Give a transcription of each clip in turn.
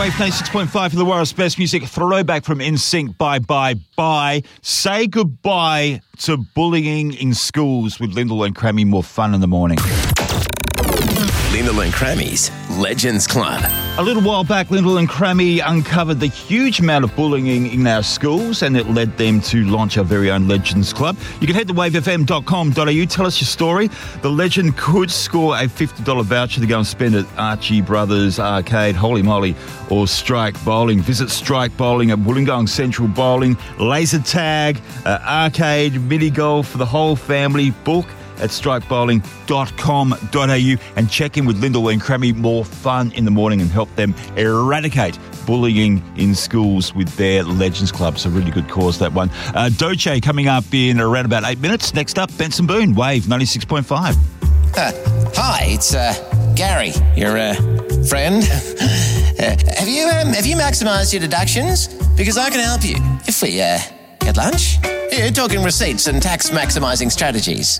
Wave 96.5 for the world's best music. Throwback from NSYNC, Bye Bye Bye. Say goodbye to bullying in schools with Lyndall and Crammy. More fun in the morning. Lyndall and Crammy's Legends Club. A little while back, Lyndall and Crammy uncovered the huge amount of bullying in our schools, and it led them to launch our very own Legends Club. You can head to wavefm.com.au, tell us your story. The legend could score a $50 voucher to go and spend at Archie Brothers Arcade, Holy Moly, or Strike Bowling. Visit Strike Bowling at Wollongong Central Bowling, laser tag, arcade, mini golf for the whole family. Book at strikebowling.com.au and check in with Lyndall and Crammy. More fun in the morning and help them eradicate bullying in schools with their Legends Club. So really good cause, that one. Doche coming up in around about 8 minutes. Next up, Benson Boone, Wave 96.5. Hi, it's Gary, your friend. Have you maximised your deductions? Because I can help you. If we get lunch? Yeah, talking receipts and tax maximising strategies.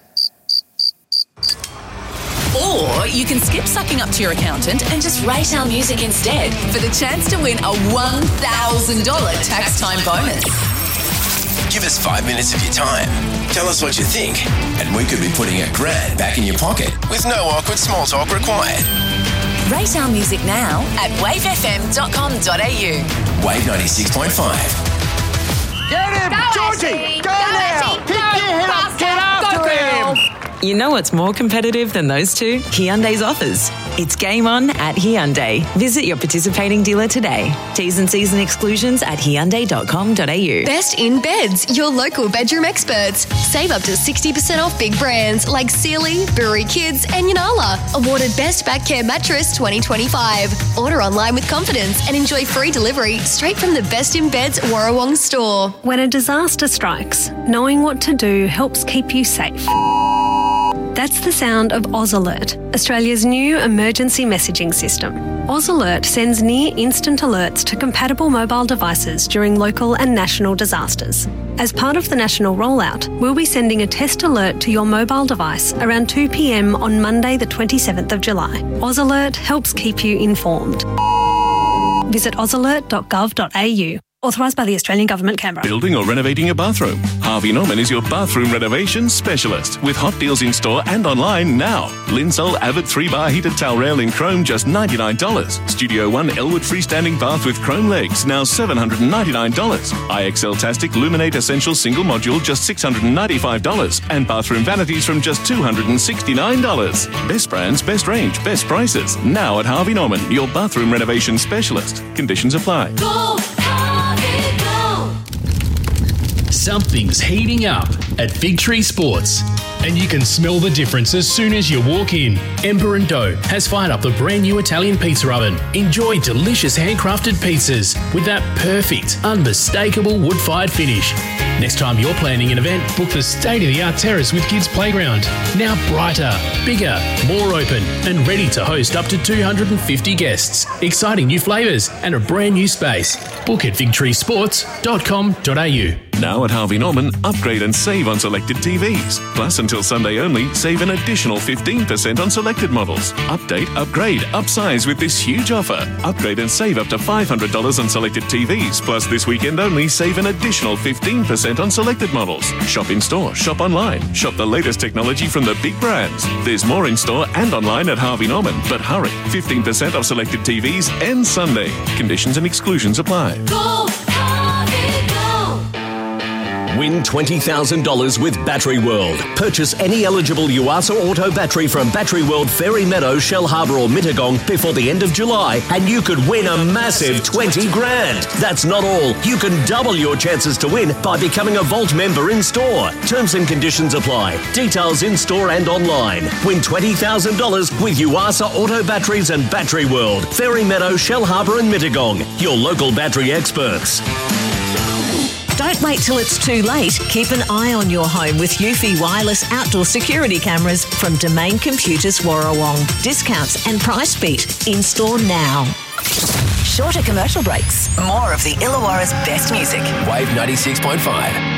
Or you can skip sucking up to your accountant and just rate our music instead for the chance to win a $1,000 tax time bonus. Give us 5 minutes of your time. Tell us what you think, and we could be putting $1,000 back in your pocket with no awkward small talk required. Rate our music now at wavefm.com.au. Wave 96.5. Get him! Georgie! Go now! Pick your head up! Get after him! You know what's more competitive than those two? Hyundai's offers. It's game on at Hyundai. Visit your participating dealer today. T's and C's and exclusions at hyundai.com.au. Best in Beds, your local bedroom experts. Save up to 60% off big brands like Sealy, Brewery Kids and Yanala. Awarded Best Back Care Mattress 2025. Order online with confidence and enjoy free delivery straight from the Best in Beds Warrawong store. When a disaster strikes, knowing what to do helps keep you safe. That's the sound of Oz Alert, Australia's new emergency messaging system. Oz Alert sends near-instant alerts to compatible mobile devices during local and national disasters. As part of the national rollout, we'll be sending a test alert to your mobile device around 2 p.m. on Monday the 27th of July. Oz Alert helps keep you informed. Visit ozalert.gov.au. Authorised by the Australian Government, Canberra. Building or renovating a bathroom? Harvey Norman is your bathroom renovation specialist with hot deals in store and online now. Linsol Avid 3-bar heated towel rail in chrome, just $99. Studio One Elwood freestanding bath with chrome legs, now $799. IXL Tastic Luminate Essential single module, just $695. And bathroom vanities from just $269. Best brands, best range, best prices. Now at Harvey Norman, your bathroom renovation specialist. Conditions apply. Go! Something's heating up at Fig Tree Sports, and you can smell the difference as soon as you walk in. Ember & Dough has fired up the brand new Italian pizza oven. Enjoy delicious handcrafted pizzas with that perfect, unmistakable wood-fired finish. Next time you're planning an event, book the state-of-the-art terrace with Kids Playground. Now brighter, bigger, more open, and ready to host up to 250 guests. Exciting new flavours and a brand new space. Book at figtreesports.com.au. Now at Harvey Norman, upgrade and save on selected TVs. Plus, until Sunday only, save an additional 15% on selected models. Update, upgrade, upsize with this huge offer. Upgrade and save up to $500 on selected TVs. Plus, this weekend only, save an additional 15% on selected models. Shop in store, shop online. Shop the latest technology from the big brands. There's more in store and online at Harvey Norman. But hurry, 15% off selected TVs ends Sunday. Conditions and exclusions apply. Go! Win $20,000 with Battery World. Purchase any eligible Yuasa Auto battery from Battery World, Fairy Meadow, Shell Harbour or Mittagong before the end of July and you could win a massive $20,000. That's not all. You can double your chances to win by becoming a Vault member in store. Terms and conditions apply. Details in store and online. Win $20,000 with Yuasa Auto batteries and Battery World, Fairy Meadow, Shell Harbour and Mittagong. Your local battery experts. Don't wait till it's too late. Keep an eye on your home with Eufy wireless outdoor security cameras from Domain Computers Warrawong. Discounts and price beat. In store now. Shorter commercial breaks. More of the Illawarra's best music. Wave 96.5.